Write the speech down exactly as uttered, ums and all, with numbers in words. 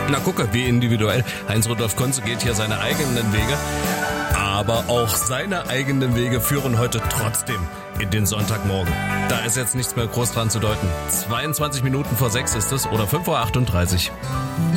Na gucke, wie individuell. Heinz-Rudolf Kunze geht hier seine eigenen Wege. Aber auch seine eigenen Wege führen heute trotzdem in den Sonntagmorgen. Da ist jetzt nichts mehr groß dran zu deuten. zweiundzwanzig Minuten vor sechs ist es oder fünf Uhr achtunddreißig.